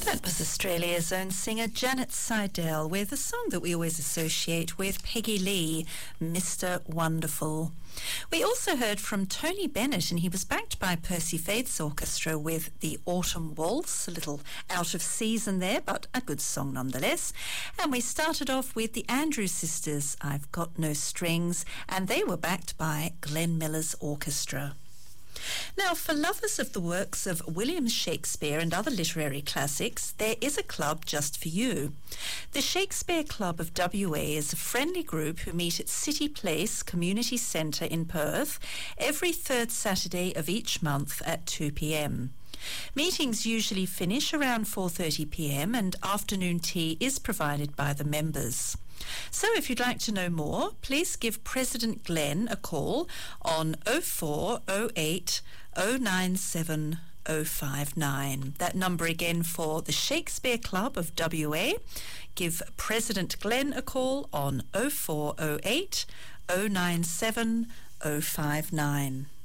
That was Australia's own singer Janet Seidel with a song that we always associate with Peggy Lee, Mr. Wonderful. We also heard from Tony Bennett, and he was backed by Percy Faith's orchestra with the Autumn Waltz, a little out of season there, but a good song nonetheless. And we started off with the Andrews Sisters, I've Got No Strings, and they were backed by Glenn Miller's orchestra. Now, for lovers of the works of William Shakespeare and other literary classics, there is a club just for you. The Shakespeare Club of WA is a friendly group who meet at City Place Community Centre in Perth every third Saturday of each month at 2 p.m. Meetings usually finish around 4:30 p.m. and afternoon tea is provided by the members. So if you'd like to know more, please give President Glenn a call on 0408 097 059. That number again for the Shakespeare Club of WA. Give President Glenn a call on 0408 097 059.